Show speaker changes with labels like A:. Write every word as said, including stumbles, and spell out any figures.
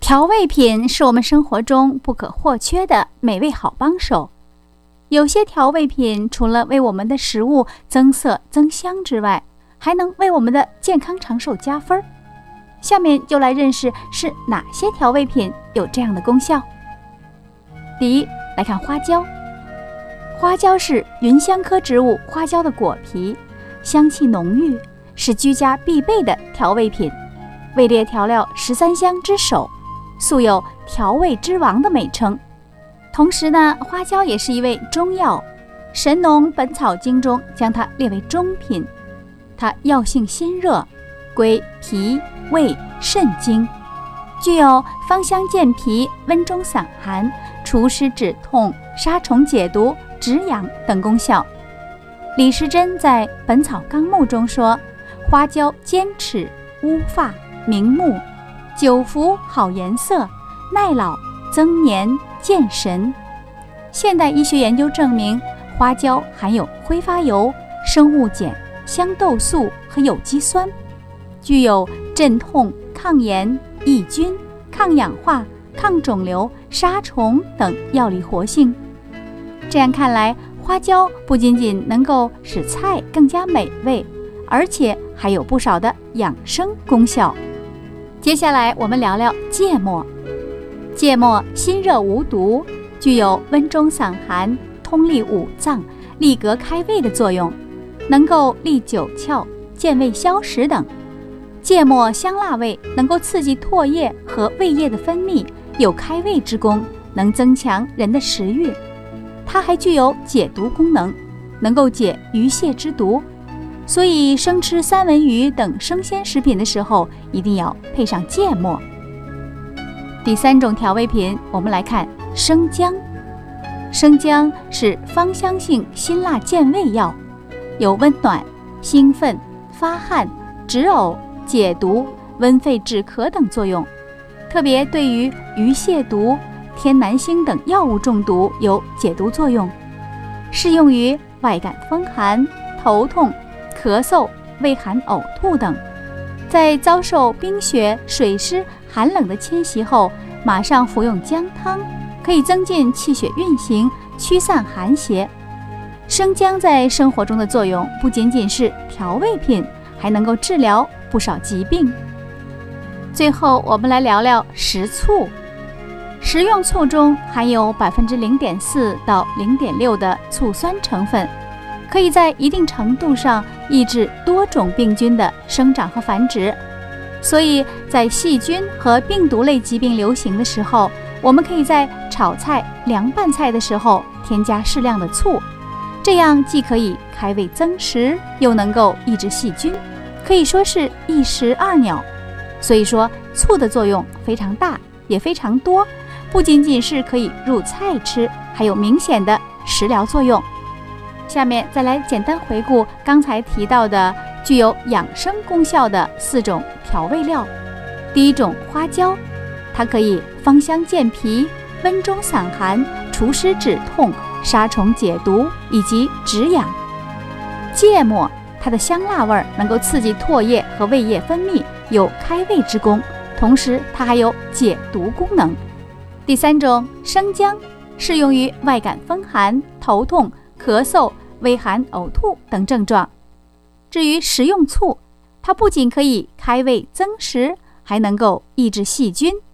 A: 调味品是我们生活中不可或缺的美味好帮手。有些调味品除了为我们的食物增色增香之外，还能为我们的健康长寿加分。下面就来认识是哪些调味品有这样的功效。第一，来看花椒。花椒是芸香科植物花椒的果皮，香气浓郁，是居家必备的调味品，位列调料十三香之首，素有调味之王的美称。同时呢，花椒也是一味中药，《神农本草经》中将它列为中品。它药性辛热，归脾、胃、肾经，具有芳香健脾、温中散寒、除湿止痛、杀虫解毒、止痒等功效。李时珍在《本草纲目》中说，花椒坚齿、乌发、明目，久服好颜色，耐老、增年、健神。现代医学研究证明，花椒含有挥发油、生物碱、香豆素和有机酸，具有镇痛、抗炎、抑菌、抗氧化、抗肿瘤、杀虫等药理活性。这样看来，花椒不仅仅能够使菜更加美味，而且还有不少的养生功效。接下来我们聊聊芥末。芥末辛热无毒，具有温中散寒、通利五脏、利膈开胃的作用，能够利九窍、健胃消食等。芥末香辣味能够刺激唾液和胃液的分泌，有开胃之功，能增强人的食欲。它还具有解毒功能，能够解鱼蟹之毒，所以生吃三文鱼等生鲜食品的时候，一定要配上芥末。第三种调味品，我们来看生姜。生姜是芳香性辛辣健胃药，有温暖、兴奋、发汗、止呕、解毒、温肺止咳等作用，特别对于鱼蟹毒、天南星等药物中毒有解毒作用，适用于外感风寒、头痛、咳嗽、畏寒呕吐等。在遭受冰雪、水湿、寒冷的侵袭后，马上服用姜汤，可以增进气血运行，驱散寒邪。生姜在生活中的作用不仅仅是调味品，还能够治疗不少疾病。最后我们来聊聊食醋。食用醋中含有 百分之零点四 到 零点六 的醋酸成分，可以在一定程度上抑制多种病菌的生长和繁殖。所以在细菌和病毒类疾病流行的时候，我们可以在炒菜、凉拌菜的时候添加适量的醋，这样既可以开胃增食，又能够抑制细菌，可以说是一石二鸟。所以说醋的作用非常大，也非常多，不仅仅是可以入菜吃，还有明显的食疗作用。下面再来简单回顾刚才提到的具有养生功效的四种调味料。第一种花椒，它可以芳香健脾、温中散寒、除湿止痛、杀虫解毒以及止痒。芥末，它的香辣味能够刺激唾液和胃液分泌，有开胃之功，同时它还有解毒功能。第三种生姜，适用于外感风寒、头痛、咳嗽、畏寒呕吐等症状。至于食用醋，它不仅可以开胃增食，还能够抑制细菌，